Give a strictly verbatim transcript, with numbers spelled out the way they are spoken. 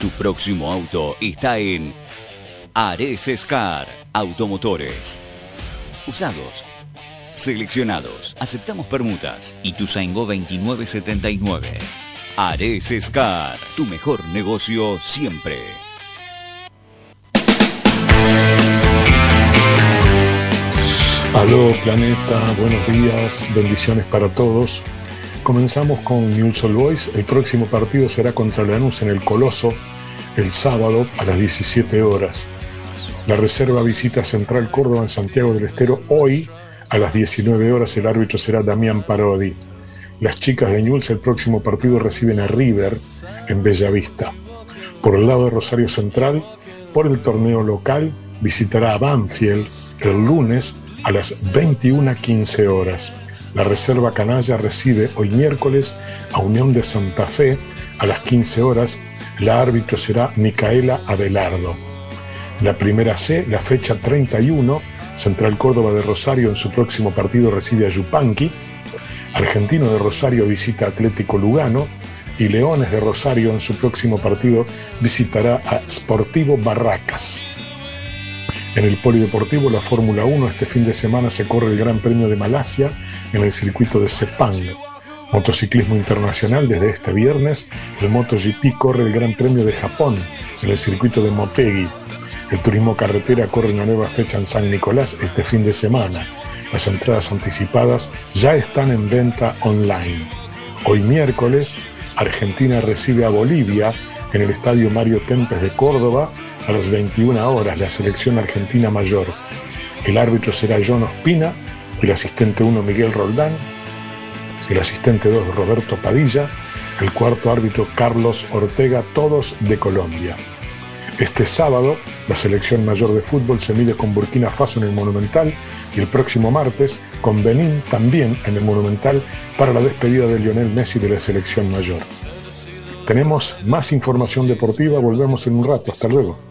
Tu próximo auto está en Ares Car Automotores. Usados, seleccionados, aceptamos permutas. Ituzaingó veintinueve setenta y nueve. Ares Car, tu mejor negocio siempre. Aló Planeta, buenos días, bendiciones para todos. Comenzamos con Newell's Old Boys. El próximo partido será contra Lanús en el Coloso el sábado a las diecisiete horas. La reserva visita Central Córdoba en Santiago del Estero hoy a las diecinueve horas. El árbitro será Damián Parodi. Las chicas de Newell's el próximo partido reciben a River en Bellavista. Por el lado de Rosario Central, por el torneo local, visitará a Banfield el lunes a las veintiuna quince horas. La reserva canalla recibe hoy miércoles a Unión de Santa Fe a las quince horas. La árbitro será Micaela Abelardo. La primera C, la fecha treinta y uno, Central Córdoba de Rosario en su próximo partido recibe a Yupanqui. Argentino de Rosario visita a Atlético Lugano y Leones de Rosario en su próximo partido visitará a Sportivo Barracas. En el polideportivo, la Fórmula uno, este fin de semana se corre el Gran Premio de Malasia en el circuito de Sepang. Motociclismo internacional, desde este viernes, el MotoGP corre el Gran Premio de Japón en el circuito de Motegi. El turismo carretera corre una nueva fecha en San Nicolás este fin de semana. Las entradas anticipadas ya están en venta online. Hoy miércoles, Argentina recibe a Bolivia en el Estadio Mario Kempes de Córdoba a las veintiuna horas, la selección argentina mayor. El árbitro será John Ospina, el asistente uno Miguel Roldán, el asistente dos Roberto Padilla, el cuarto árbitro Carlos Ortega, todos de Colombia. Este sábado, la selección mayor de fútbol se mide con Burkina Faso en el Monumental y el próximo martes con Benín también en el Monumental para la despedida de Lionel Messi de la selección mayor. Tenemos más información deportiva, volvemos en un rato, hasta luego.